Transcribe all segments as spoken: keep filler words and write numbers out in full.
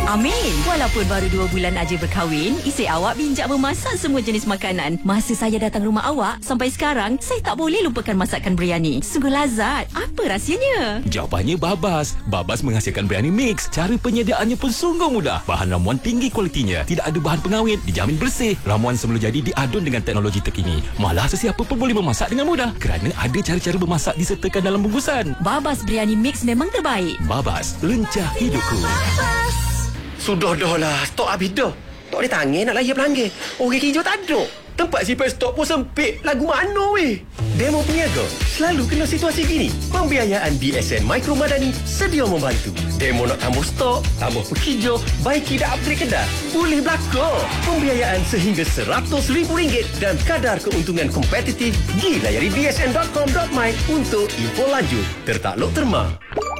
Amin. Walaupun baru dua bulan aja berkahwin, isteri awak bijak memasak semua jenis makanan. Masa saya datang rumah awak, sampai sekarang, saya tak boleh lupakan masakan biryani. Sungguh lazat. Apa rahsianya? Jawapannya Babas. Babas menghasilkan biryani mix. Cara penyediaannya pun sungguh mudah. Bahan ramuan tinggi kualitinya. Tidak ada bahan pengawet. Dijamin bersih. Ramuan semula jadi diadun dengan teknologi terkini. Malah sesiapa pun boleh memasak dengan mudah. Kerana ada cara-cara bermasak disertakan dalam bungkusan. Babas biryani mix memang terbaik. Babas, lencah hidupku. Sudah dah lah, stok habis dah. Tak boleh tangan nak layan pelanggan. Orang hijau tak ada. Tempat simpan stok pun sempit. Lagu mana weh? Demo Peniaga selalu kena situasi gini. Pembiayaan B S N Mikro Madani sedia membantu. Demo nak tambah stok, tambah penghijau, baiki dan upgrade kedai. Boleh belakang. Pembiayaan sehingga seratus ribu ringgit dan kadar keuntungan kompetitif. Pergi layari b s n dot com dot my untuk info lanjut. Tertakluk terma.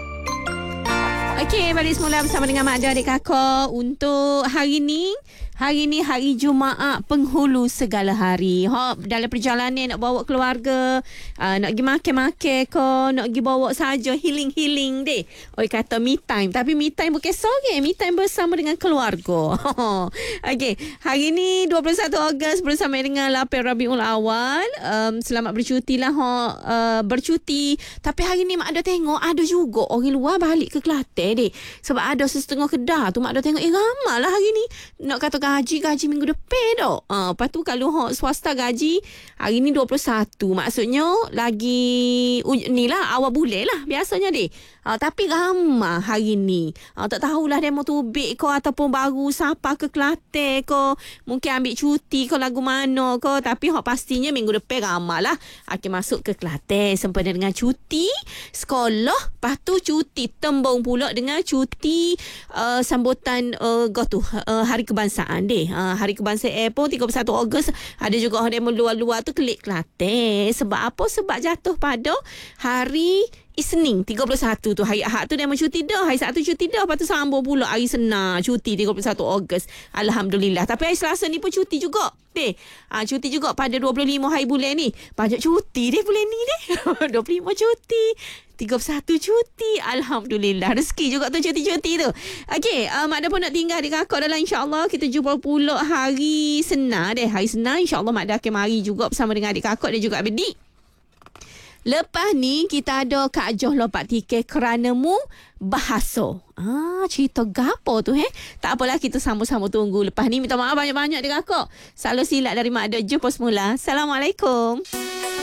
Okey, balik semula bersama dengan Mak Ada Adik Kakak untuk hari ni. Hari ni hari Jumaat penghulu segala hari. Ha, dalam perjalanan nak bawa keluarga, uh, nak pergi makan-makan ke, nak pergi bawa saja healing-healing deh. Oi kata me time, tapi me time bukan seorang, me time bersama dengan keluarga. Okey, hari ni dua puluh satu Ogos bersama dengan lapan Rabiul Awal. Um, selamat bercuti lah ha, uh, bercuti. Tapi hari ni Mak ada tengok ada juga orang luar balik ke Kelantan deh. Sebab ada setengah kedah tu Mak ada tengok eh ramai lah hari ni. Nak kata gaji-gaji minggu depan dah. Ha, lepas tu kalau hak swasta gaji hari ni dua puluh satu. Maksudnya lagi uh, ni lah awal bulan lah biasanya deh. Ha, tapi ramai hari ni. Ha, tak tahulah demo tu big ke ataupun baru sapa ke Kelantan ke. Mungkin ambil cuti ke lagu mana ke. Tapi hak pastinya minggu depan ramai lah akan masuk ke Kelantan sempena dengan cuti sekolah. Lepas tu cuti tembung pula dengan cuti uh, sambutan uh, gotu uh, Hari Kebangsaan deh. Ha, Hari Kebangsaan pun tiga puluh satu Ogos ada juga orang demo luar-luar tu kelik Kelantan. Sebab apa? Sebab jatuh pada hari Isnin tiga puluh satu tu. Hari Ahad tu demo cuti dah. Hari Sabtu cuti dah. Lepas tu sambung pula hari Senin cuti tiga puluh satu Ogos. Alhamdulillah. Tapi hari Selasa ni pun cuti juga. Deh. Ha, cuti juga pada dua puluh lima hari bulan ni. Banyak cuti deh bulan ni deh. dua puluh lima cuti. tiga puluh satu cuti. Alhamdulillah. Rezeki juga tu cuti-cuti tu. Okey, uh, Mak Ada pun nak tinggal di kakak dalam insya-Allah kita jumpa pula hari Senin deh. Hari Senin insya-Allah Mak Ada akan mari juga bersama dengan adik kakak dan juga adik. Lepas ni kita ada Kak Joh lompat tiket kerana mu bahasa. Ah, cerita gapo tu eh? Tak apalah kita sama-sama tunggu. Lepas ni minta maaf banyak-banyak dia kakak. Salah silap dari Mak Ada. Jumpa semula. Assalamualaikum.